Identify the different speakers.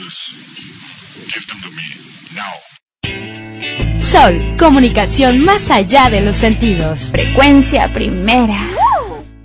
Speaker 1: glasses. Give them to me now.
Speaker 2: Sol, comunicación más allá de los sentidos.
Speaker 3: Frecuencia primera.